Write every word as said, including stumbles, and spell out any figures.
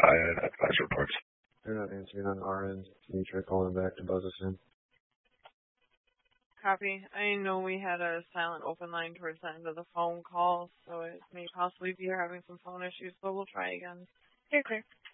I had advice reports. They're not answering on our end. Can you try calling back to buzz us in? Copy. I know we had a silent open line towards the end of the phone call, so it may possibly be having some phone issues, but we'll try again. You're clear.